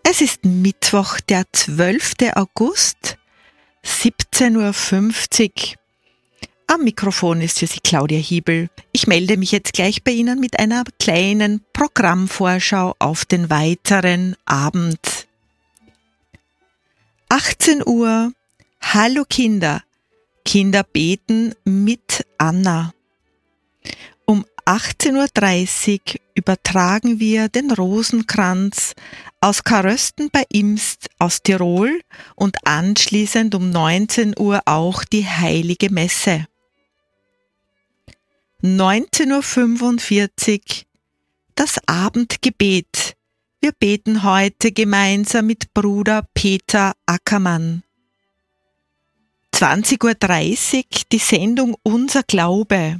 Es ist Mittwoch, der 12. August, 17.50 Uhr. Am Mikrofon ist für Sie Claudia Hiebel. Ich melde mich jetzt gleich bei Ihnen mit einer kleinen Programmvorschau auf den weiteren Abend. 18 Uhr, Hallo Kinder, Kinder beten mit Anna. Um 18.30 Uhr übertragen wir den Rosenkranz aus Karösten bei Imst aus Tirol und anschließend um 19 Uhr auch die Heilige Messe. 19.45 Uhr das Abendgebet. Wir beten heute gemeinsam mit Bruder Peter Ackermann. 20.30 Uhr die Sendung Unser Glaube.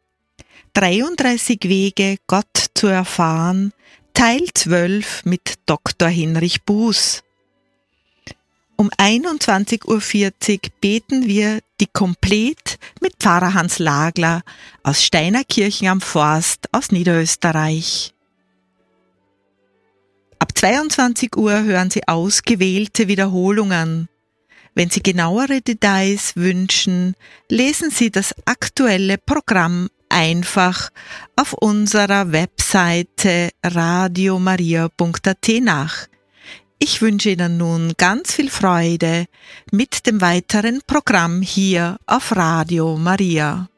33 Wege, Gott zu erfahren, Teil 12 mit Dr. Hinrich Buß. Um 21.40 Uhr beten wir die Komplett mit Pfarrer Hans Lagler aus Steinerkirchen am Forst aus Niederösterreich. Ab 22 Uhr hören Sie ausgewählte Wiederholungen. Wenn Sie genauere Details wünschen, lesen Sie das aktuelle Programm einfach auf unserer Webseite radiomaria.at nach. Ich wünsche Ihnen nun ganz viel Freude mit dem weiteren Programm hier auf Radio Maria.